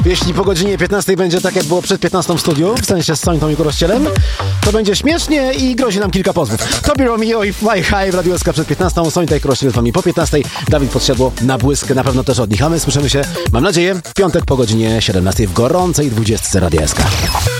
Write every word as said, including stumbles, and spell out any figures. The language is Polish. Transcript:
Jeśli po godzinie piętnastej będzie tak, jak było przed piętnastą w studiu, w sensie z Sonią i Korościelem, to będzie śmiesznie i grozi nam kilka pozwów. Tobi Romeo i Fly High w Radiu S K przed piętnastą, Sonia i Korościel z wami po piętnastej, Dawid Podsiadło na błysk, na pewno też od nich, a my słyszymy się, mam nadzieję, w piątek po godzinie siedemnastej w gorącej dwudziestce Radia S K.